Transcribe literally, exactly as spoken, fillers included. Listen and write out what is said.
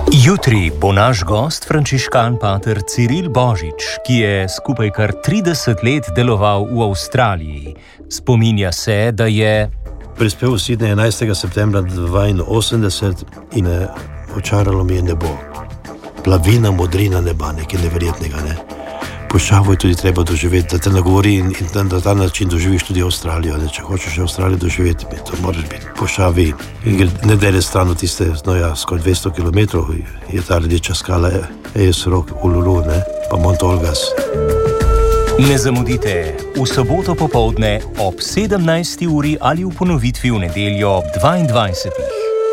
Jutri bo naš gost frančiškan pater Ciril Božič, ki je skupaj kar trideset let deloval v Avstraliji. Spominja se, da je prispel v Sydney enajstega septembra dvainosemdeset in očaralo mi je nebo. Plavina, modrina neba, nekaj neverjetnega, ne. Puščavo je tudi treba doživeti, da te nagovori in, in na ta način doživiš tudi Avstralijo. Ne? Če hočeš Avstralijo doživeti, to moraš biti puščavi in ne dele stran od tiste, no ja, skoraj dvesto kilometrov je ta rdeča skala Eyers Rock, Uluru, ne? Pa Mont Olgas. Ne zamudite v soboto popoldne ob sedemnajsti uri ali v ponovitvi v nedeljo ob dvaindvajsetih.